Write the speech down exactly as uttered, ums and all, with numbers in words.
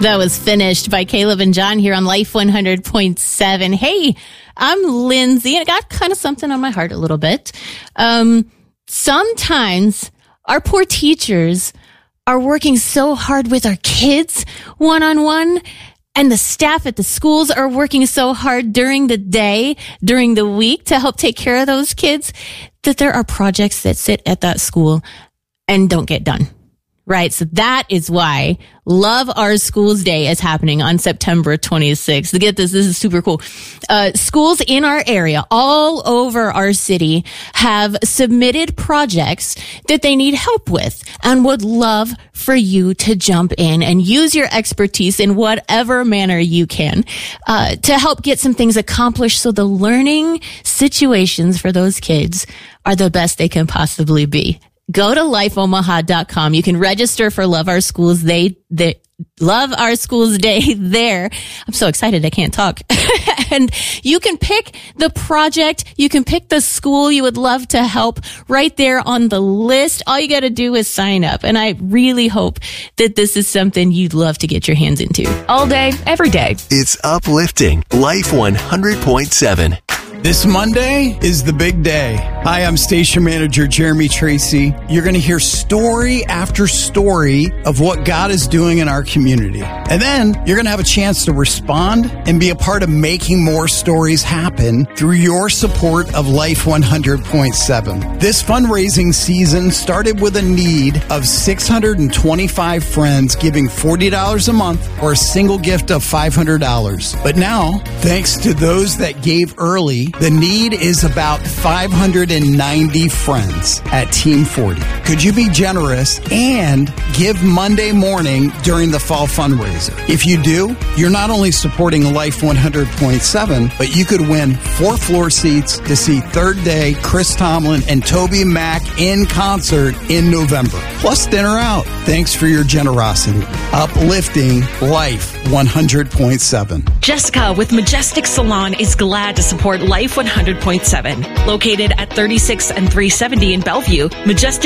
That was Finished by Caleb and John here on Life one hundred point seven. Hey, I'm Lindsay, and I got kind of something on my heart a little bit. Um, sometimes our poor teachers are working so hard with our kids one-on-one, and the staff at the schools are working so hard during the day, during the week to help take care of those kids, that there are projects that sit at that school and don't get done. Right. So that is why Love Our Schools Day is happening on September twenty-sixth. Get this. This is super cool. Uh, schools in our area, all over our city, have submitted projects that they need help with and would love for you to jump in and use your expertise in whatever manner you can, uh, to help get some things accomplished so the learning situations for those kids are the best they can possibly be. Go to life omaha dot com. You can register for Love Our Schools Day, the Love Our Schools Day there. I'm so excited I can't talk. And you can pick the project. You can pick the school you would love to help right there on the list. All you got to do is sign up. And I really hope that this is something you'd love to get your hands into. All day, every day. It's uplifting. Life one hundred point seven. This Monday is the big day. Hi, I'm Station Manager Jeremy Tracy. You're going to hear story after story of what God is doing in our community. And then you're going to have a chance to respond and be a part of making more stories happen through your support of Life one hundred point seven. This fundraising season started with a need of six hundred twenty-five friends giving forty dollars a month or a single gift of five hundred dollars. But now, thanks to those that gave early, the need is about five hundred ninety friends at Team forty. Could you be generous and give Monday morning during the fall fundraiser? If you do, you're not only supporting Life one hundred point seven, but you could win four floor seats to see Third Day, Chris Tomlin, and Toby Mac in concert in November. Plus dinner out. Thanks for your generosity. Uplifting Life one hundred point seven. Jessica with Majestic Salon is glad to support Life one hundred point seven. Located at thirty-six and three seventy in Bellevue, Majestic